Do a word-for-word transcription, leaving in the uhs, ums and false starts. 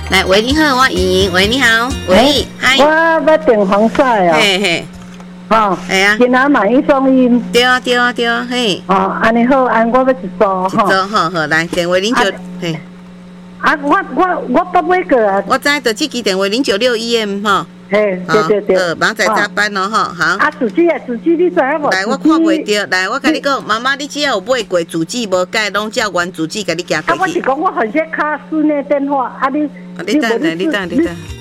来，喂，你好，我莹莹，喂，你好，喂，嗨， 我要订防晒啊， 嘿嘿， 哦， 系啊， 今仔买一送一， 对啊对啊对啊，嘿， 哦，安尼好，安我要一组一组好好来，电话零九，嘿， 啊，我我我到尾个啊， 我知道这支电话零九六一 M 哈。 嘿，对对对， 呃，忙在加班咯，吼，好。 啊，主机啊，主机你知影无？ 来，我看袂到。来，我甲你讲，妈妈，你只要有买过主机无改，拢叫原主机甲你行过去。 啊，我是讲我很些卡孙的电话，啊你， 啊，你等下，你等下，你等下。